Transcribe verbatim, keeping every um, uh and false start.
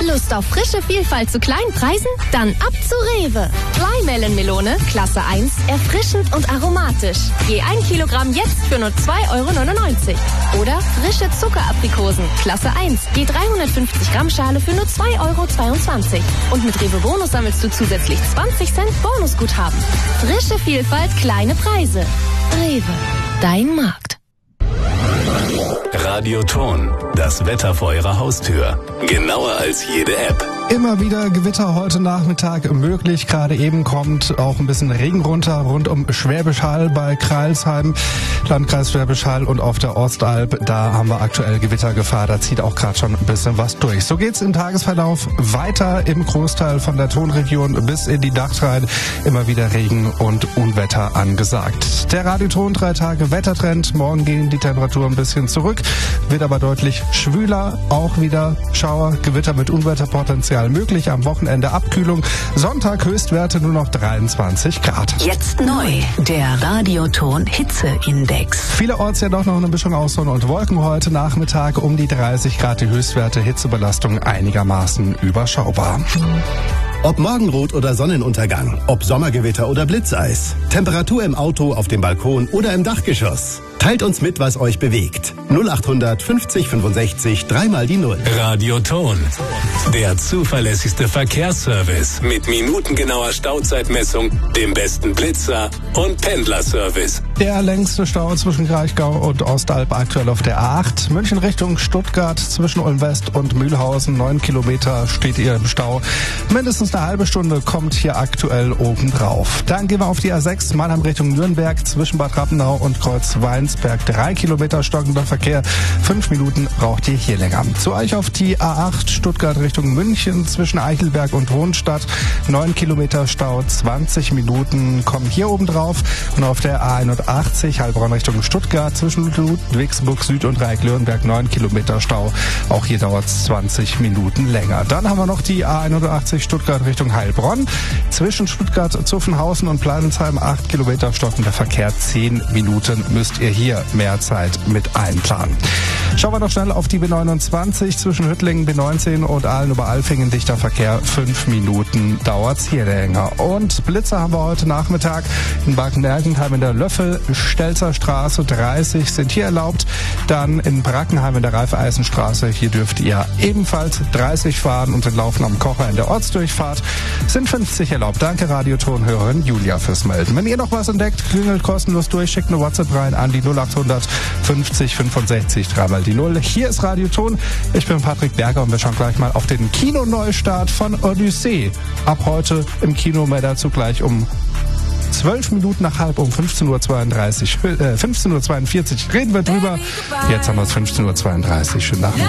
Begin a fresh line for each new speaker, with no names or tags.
Lust auf frische Vielfalt zu kleinen Preisen? Dann ab zu Rewe. Flymelon-Melone, Klasse eins, erfrischend und aromatisch. Je ein Kilogramm jetzt für nur zwei Euro neunundneunzig. Oder frische Zuckeraprikosen, Klasse eins, je dreihundertfünfzig Gramm Schale für nur zwei Euro zweiundzwanzig. Und mit Rewe Bonus sammelst du zusätzlich zwanzig Cent Bonusguthaben. Frische Vielfalt, kleine Preise. Rewe, dein Markt.
Radioton, das Wetter vor Ihrer Haustür. Genauer als jede App.
Immer wieder Gewitter heute Nachmittag möglich. Gerade eben kommt auch ein bisschen Regen runter rund um Schwäbisch Hall bei Crailsheim, Landkreis Schwäbisch Hall und auf der Ostalb. Da haben wir aktuell Gewittergefahr. Da zieht auch gerade schon ein bisschen was durch. So geht's im Tagesverlauf weiter im Großteil von der Tonregion bis in die Nacht rein. Immer wieder Regen und Unwetter angesagt. Der Radioton drei Tage Wettertrend. Morgen gehen die Temperaturen ein bisschen zurück, wird aber deutlich schwüler. Auch wieder Schauer, Gewitter mit Unwetterpotenzial möglich. Am Wochenende Abkühlung. Sonntag Höchstwerte nur noch dreiundzwanzig Grad.
Jetzt neu, der Radioton Hitzeindex.
Vielerorts ja doch noch eine Mischung aus Sonne und Wolken heute Nachmittag. Um die dreißig Grad die Höchstwerte, Hitzebelastung einigermaßen überschaubar.
Ob Morgenrot oder Sonnenuntergang, ob Sommergewitter oder Blitzeis, Temperatur im Auto, auf dem Balkon oder im Dachgeschoss. Teilt uns mit, was euch bewegt. null achthundert fünfzig fünfundsechzig, dreimal die Null.
Radioton, der zuverlässigste Verkehrsservice mit minutengenauer Stauzeitmessung, dem besten Blitzer und Pendlerservice.
Der längste Stau zwischen Kraichgau und Ostalb aktuell auf der A acht. München Richtung Stuttgart zwischen Ulm West und Mühlhausen. Neun Kilometer steht ihr im Stau. Mindestens eine halbe Stunde kommt hier aktuell obendrauf. Dann gehen wir auf die A sechs, Mannheim Richtung Nürnberg zwischen Bad Rappenau und Kreuzweinsberg. Drei Kilometer stockender Verkehr. Fünf Minuten braucht ihr hier länger. Zu euch auf die A acht, Stuttgart Richtung München zwischen Eichelberg und Hohenstadt. Neun Kilometer Stau, zwanzig Minuten kommen hier obendrauf. Und auf der A einundachtzig, Heilbronn Richtung Stuttgart zwischen Ludwigsburg Süd und Reik-Löwenberg. Neun Kilometer Stau. Auch hier dauert es zwanzig Minuten länger. Dann haben wir noch die A einundachtzig, Stuttgart Richtung Heilbronn. Zwischen Stuttgart, Zuffenhausen und Pleinensheim acht Kilometer stockender Verkehr. Zehn Minuten müsst ihr hier mehr Zeit mit einplanen. Schauen wir noch schnell auf die B neunundzwanzig zwischen Hüttlingen, B neunzehn und Aalen über Alfingen. Dichter Verkehr. Fünf Minuten dauert's hier länger. Und Blitzer haben wir heute Nachmittag in Baden-Mergentheim in der Löffel-Stelzer Straße. dreißig sind hier erlaubt. Dann in Brackenheim in der Raiffeisenstraße. Hier dürft ihr ebenfalls dreißig fahren und entlaufen am Kocher in der Ortsdurchfahrt sind fünfzig erlaubt. Danke Radiotonhörerin Julia fürs Melden. Wenn ihr noch was entdeckt, klingelt kostenlos durch, schickt eine WhatsApp rein an die null achthundert fünfzig fünfundsechzig, dreimal die Null. Hier ist Radioton. Ich bin Patrick Berger und wir schauen gleich mal auf den Kinoneustart von Odyssee. Ab heute im Kino, mehr dazu gleich um zwölf Minuten nach halb um fünfzehn Uhr zweiunddreißig, äh, fünfzehn Uhr zweiundvierzig reden wir drüber. Jetzt haben wir es fünfzehn Uhr zweiunddreißig. Schönen Nachmittag.